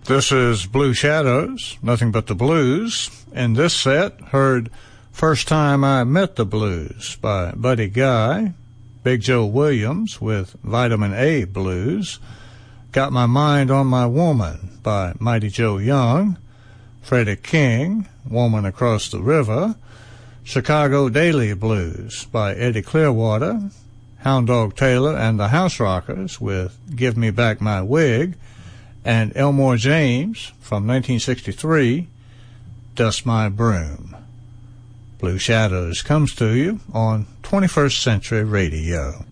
This is Blue Shadows, Nothing But the Blues. In this set, heard First Time I Met the Blues by Buddy Guy, Big Joe Williams with Vitamin A Blues, Got My Mind on My Woman by Mighty Joe Young, Freddie King, Woman Across the River, Chicago Daily Blues by Eddie Clearwater, Hound Dog Taylor and the House Rockers with Give Me Back My Wig, and Elmore James from 1963, Dust My Broom. Blue Shadows comes to you on 21st Century Radio.